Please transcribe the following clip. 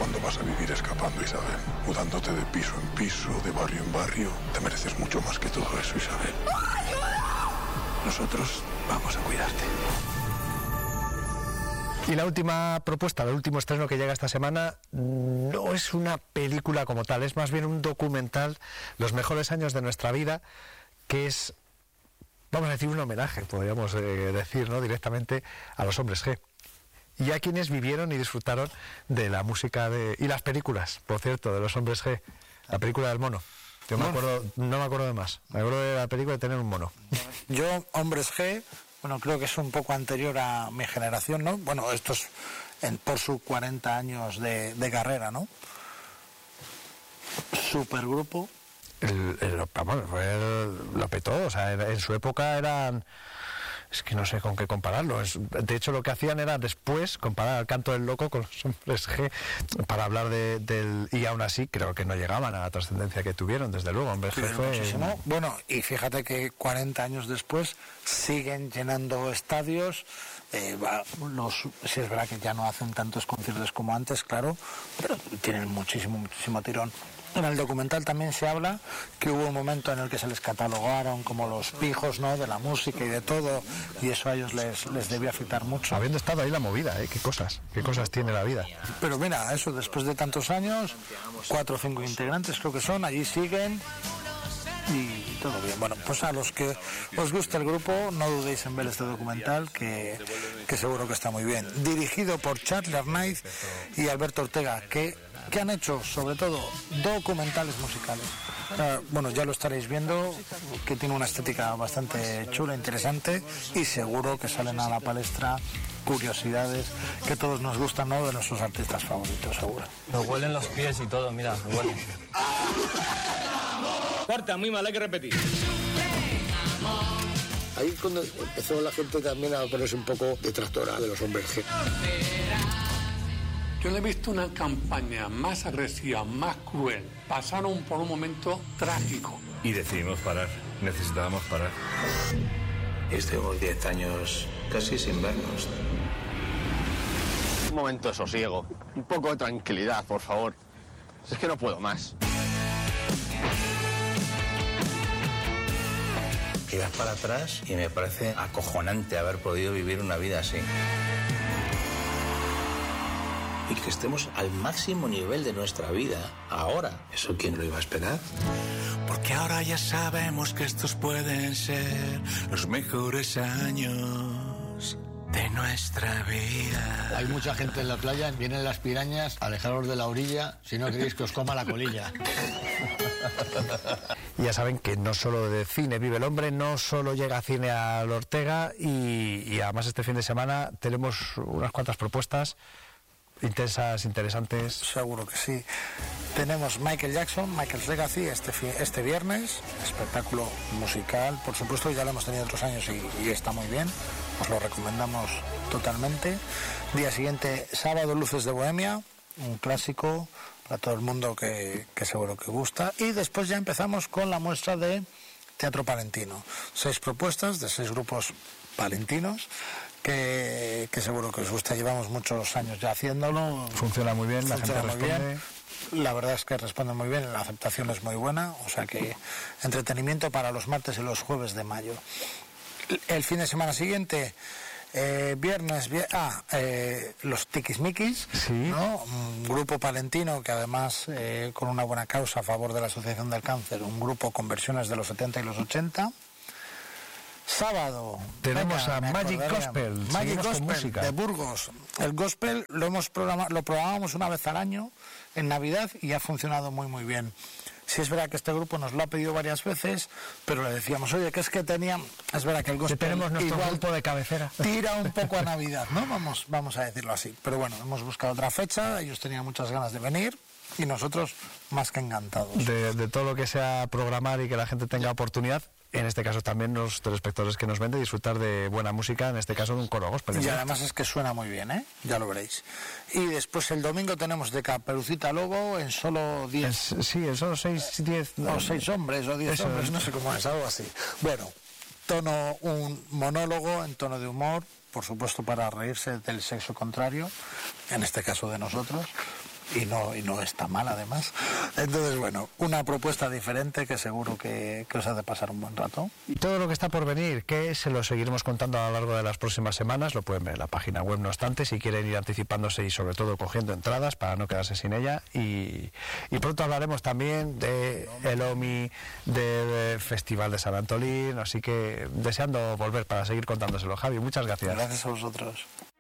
cuando vas a vivir escapando, Isabel. Mudándote de piso en piso, de barrio en barrio. Te mereces mucho más que todo eso, Isabel. Nosotros vamos a cuidarte. Y la última propuesta, el último estreno que llega esta semana, no es una película como tal, es más bien un documental, Los mejores años de nuestra vida, que es, vamos a decir, un homenaje, podríamos decir, ¿no?, directamente a los Hombres G. Y a quienes vivieron y disfrutaron de la música y las películas, por cierto, de los Hombres G, la película del mono. Yo no me acuerdo de más, me acuerdo de la película de tener un mono. Yo, Hombres G, bueno, creo que es un poco anterior a mi generación, ¿no? Bueno, esto es por sus 40 años de carrera, ¿no? Supergrupo. Lo petó, o sea, en su época eran... Es que no sé con qué compararlo. De hecho, lo que hacían era después comparar al Canto del Loco con los Hombres G para hablar del... Y aún así creo que no llegaban a la trascendencia que tuvieron, desde luego. Hombres G fue... Muchísimo. Bueno, y fíjate que 40 años después siguen llenando estadios. Si es verdad que ya no hacen tantos conciertos como antes, claro, pero tienen muchísimo tirón. En el documental también se habla que hubo un momento en el que se les catalogaron como los pijos, ¿no?, de la música y de todo, y eso a ellos les debía afectar mucho. Habiendo estado ahí la movida, qué cosas tiene la vida. Pero mira, eso, después de tantos años, 4 o 5 integrantes creo que son, allí siguen y todo bien. Bueno, pues a los que os gusta el grupo, no dudéis en ver este documental, que seguro que está muy bien. Dirigido por Charlie Knight y Alberto Ortega, que han hecho sobre todo documentales musicales. Bueno, ya lo estaréis viendo, que tiene una estética bastante chula, interesante, y seguro que salen a la palestra curiosidades que todos nos gustan, ¿no?, de nuestros artistas favoritos, seguro. Nos huelen los pies y todo, mira, nos huelen. Corta, muy mal, hay que repetir. Ahí es cuando empezó la gente también a ponerse un poco detractora de los Hombres G. Yo no he visto una campaña más agresiva, más cruel. Pasaron por un momento trágico. Y decidimos parar, necesitábamos parar. Estuvimos 10 años casi sin vernos. Un momento de sosiego, un poco de tranquilidad, por favor. Es que no puedo más. Tiras para atrás y me parece acojonante haber podido vivir una vida así. Y que estemos al máximo nivel de nuestra vida ahora. ¿Eso quién lo iba a esperar? Porque ahora ya sabemos que estos pueden ser los mejores años de nuestra vida. Hay mucha gente en la playa, vienen las pirañas, alejaros de la orilla, si no queréis que os coma la colilla. Y ya saben que no solo de cine vive el hombre, no solo llega cine al Ortega, y además este fin de semana tenemos unas cuantas propuestas intensas, interesantes. Seguro que sí. Tenemos Michael Jackson, Michael's Legacy, este viernes, espectáculo musical, por supuesto, ya lo hemos tenido otros años y está muy bien, os lo recomendamos totalmente. Día siguiente, sábado, Luces de Bohemia, un clásico para todo el mundo que seguro que gusta, y después ya empezamos con la muestra de Teatro Palentino. 6 propuestas de 6 grupos palentinos que seguro que os gusta. Llevamos muchos años ya haciéndolo. Funciona muy bien, la gente responde. La verdad es que responde muy bien, la aceptación es muy buena, o sea que entretenimiento para los martes y los jueves de mayo. El fin de semana siguiente, viernes, los Tiquismiquis, sí, ¿no? Un grupo palentino que además con una buena causa a favor de la Asociación del Cáncer, un grupo con versiones de los 70 y los 80. Sábado tenemos a Magic Gospel de Burgos. El gospel lo programamos una vez al año en Navidad y ha funcionado muy bien. Sí, es verdad que este grupo nos lo ha pedido varias veces, pero le decíamos, oye, que es que es verdad que el gospel, que tenemos nuestro grupo de cabecera, tira un poco a Navidad, ¿no? Vamos a decirlo así. Pero bueno, hemos buscado otra fecha, ellos tenían muchas ganas de venir y nosotros más que encantados. De todo lo que sea programar y que la gente tenga oportunidad. En este caso también los telespectadores que nos ven de disfrutar de buena música, en este caso de un coro gospel. Y además es que suena muy bien, ya lo veréis. Y después el domingo tenemos de Caperucita Lobo en solo 10... Sí, en solo 6, 10... O 6 hombres o 10 hombres, no sé cómo es, algo así. Bueno, un monólogo en tono de humor, por supuesto para reírse del sexo contrario, en este caso de nosotros. y no está mal además. Entonces, bueno, una propuesta diferente que seguro que os hace pasar un buen rato. Y todo lo que está por venir, que se lo seguiremos contando a lo largo de las próximas semanas, lo pueden ver en la página web, no obstante, si quieren ir anticipándose y sobre todo cogiendo entradas para no quedarse sin ella. Y pronto hablaremos también de el OMI, del Festival de San Antolín, así que deseando volver para seguir contándoselo. Javi, muchas gracias. Gracias a vosotros.